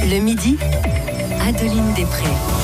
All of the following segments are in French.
Le midi, Adeline Després.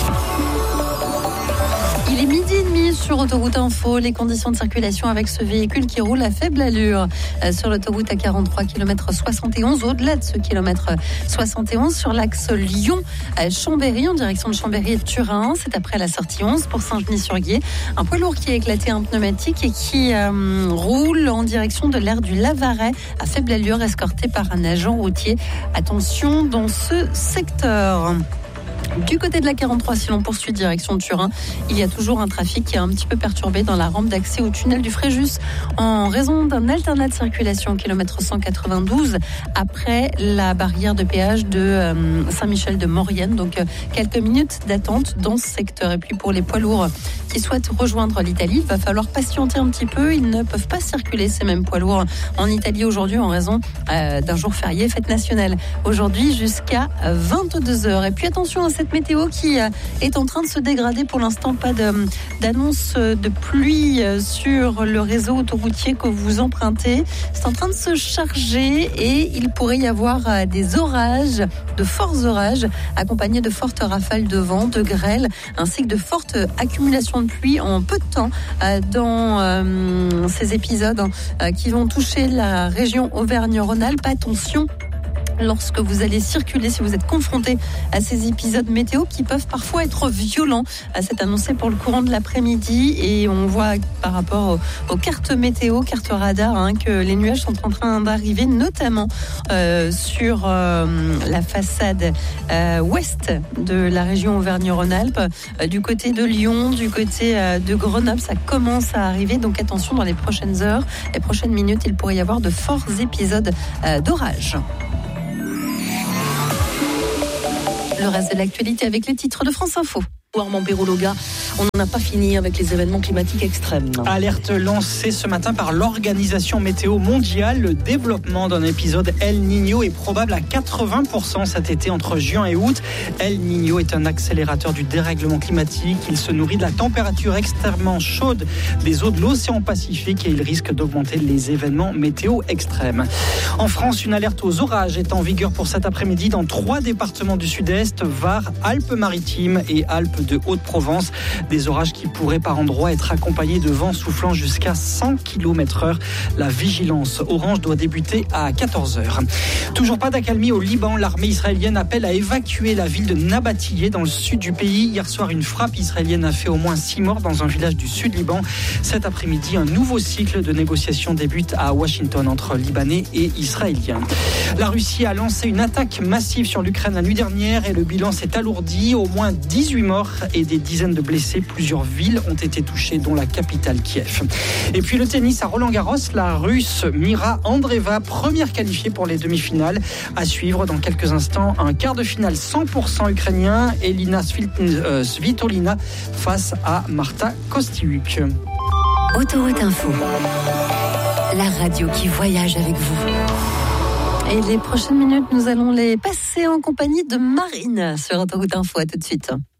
Il est 12h30 sur Autoroute Info. Les conditions de circulation avec ce véhicule qui roule à faible allure sur l'autoroute A43 km 71. Au-delà de ce kilomètre 71 sur l'axe Lyon-Chambéry en direction de Chambéry et de Turin. C'est après la sortie 11 pour Saint-Genis-sur-Guiers. Un poids lourd qui a éclaté un pneumatique et qui roule en direction de l'aire du Lavaret à faible allure, escorté par un agent routier. Attention dans ce secteur. Du côté de la 43, si l'on poursuit direction de Turin, il y a toujours un trafic qui est un petit peu perturbé dans la rampe d'accès au tunnel du Fréjus en raison d'un alternat de circulation au kilomètre 192 après la barrière de péage de Saint-Michel-de-Maurienne. Donc quelques minutes d'attente dans ce secteur. Et puis pour les poids lourds qui souhaitent rejoindre l'Italie, il va falloir patienter un petit peu. Ils ne peuvent pas circuler, ces mêmes poids lourds, en Italie aujourd'hui en raison d'un jour férié, fête nationale. Aujourd'hui jusqu'à 22h. Et puis attention à cette météo qui est en train de se dégrader pour l'instant. Pas d'annonce de pluie sur le réseau autoroutier que vous empruntez. C'est en train de se charger et il pourrait y avoir des orages, de forts orages, accompagnés de fortes rafales de vent, de grêle, ainsi que de fortes accumulations de pluie en peu de temps dans ces épisodes qui vont toucher la région Auvergne-Rhône-Alpes. Attention lorsque vous allez circuler, si vous êtes confronté à ces épisodes météo qui peuvent parfois être violents. C'est annoncé pour le courant de l'après-midi et on voit par rapport aux cartes météo, cartes radar, que les nuages sont en train d'arriver, notamment sur la façade ouest de la région Auvergne-Rhône-Alpes, du côté de Lyon, du côté de Grenoble. Ça commence à arriver, donc attention dans les prochaines heures, les prochaines minutes, il pourrait y avoir de forts épisodes d'orage. Le reste de l'actualité avec les titres de France Info. Armand Perrologa, on n'en a pas fini avec les événements climatiques extrêmes. Alerte lancée ce matin par l'Organisation Météo Mondiale. Le développement d'un épisode El Niño est probable à 80% cet été entre juin et août. El Niño est un accélérateur du dérèglement climatique. Il se nourrit de la température extrêmement chaude des eaux de l'océan Pacifique et il risque d'augmenter les événements météo extrêmes. En France, une alerte aux orages est en vigueur pour cet après-midi dans 3 départements du sud-est, Var, Alpes-Maritimes et Alpes de Haute-Provence. Des orages qui pourraient par endroits être accompagnés de vents soufflant jusqu'à 100 km/h. La vigilance orange doit débuter à 14h. Toujours pas d'accalmie au Liban. L'armée israélienne appelle à évacuer la ville de Nabatiyeh dans le sud du pays. Hier soir, une frappe israélienne a fait au moins 6 morts dans un village du sud Liban. Cet après-midi, un nouveau cycle de négociations débute à Washington entre Libanais et Israéliens. La Russie a lancé une attaque massive sur l'Ukraine la nuit dernière et le bilan s'est alourdi. Au moins 18 morts et des dizaines de blessés. Plusieurs villes ont été touchées, dont la capitale Kiev. Et puis le tennis à Roland-Garros, la Russe Mira Andreeva, première qualifiée pour les demi-finales. À suivre dans quelques instants, un quart de finale 100% ukrainien, Elina Svitolina face à Marta Kostyuk. Autoroute Info, la radio qui voyage avec vous. Et les prochaines minutes, nous allons les passer en compagnie de Marine sur Autoroute Info. À tout de suite.